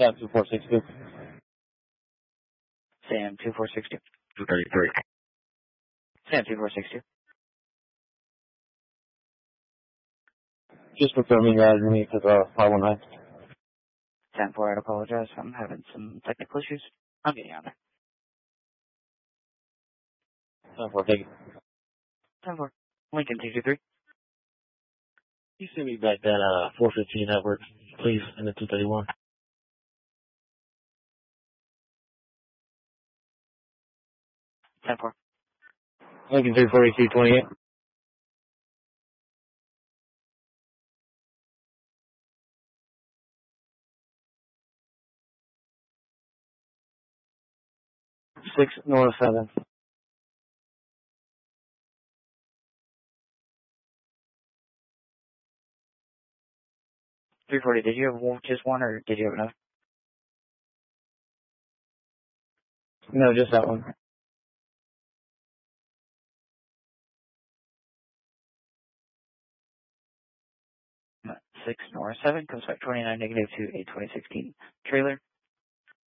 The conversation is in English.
Sam 2462. Sam 2462. 233. Sam 2462. Just confirming you added me to the 519. 10-4, I'd apologize. I'm having some technical issues. I'm getting on there. 10-4, take it. 10-4. Lincoln 223. You send me back that 415 network, please, in the 231. 10-4. Lincoln 34228. Six North 7. 340, did you have just one or did you have another? No, just that one. No. 6 North 7, comes back 29 negative to a 2016 trailer.